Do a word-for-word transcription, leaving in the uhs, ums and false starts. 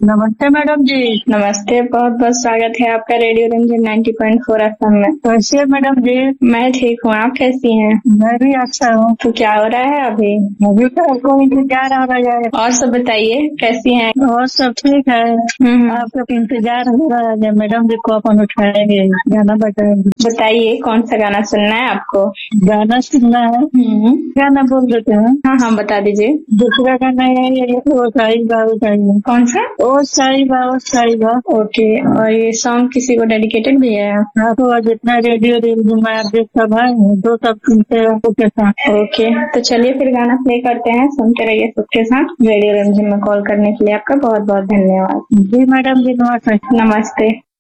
नमस्ते मैडम जी। नमस्ते, बहुत बहुत स्वागत है आपका radio Ranjan ninety point four FM में। कैसी है मैडम जी? मैं ठीक हूँ, आप कैसी हैं? मैं भी अच्छा हूँ। तो क्या हो रहा है अभी? अभी तो आपको इंतजार हो रहा है। और सब बताइए, कैसी हैं? और सब ठीक है। हम्म, आपका इंतजार हो रहा है, मैडम जी को अपन उठाएंगे, गाना बजाएंगे। बताइए कौन सा गाना सुनना है आपको? गाना सुनना है। हम्म, गाना बोल देते हैं। हाँ हाँ बता दीजिए। दूसरा गाना यही है, ओ साई बा ओ साई बा। कौन सा? ओ साई बा ओ साई बा। ओके, और ये सॉन्ग किसी को डेडिकेटेड भी है? आपको जितना रेडियो रेडियो में सब है दो सब सुनते हैं आपके साथ। ओके, तो चलिए फिर गाना प्ले करते हैं, सुनते रहिए सबके साथ। रेडियो रंजन में कॉल करने के लिए आपका बहुत बहुत धन्यवाद। जी मैडम जी, नमस्ते। नमस्ते।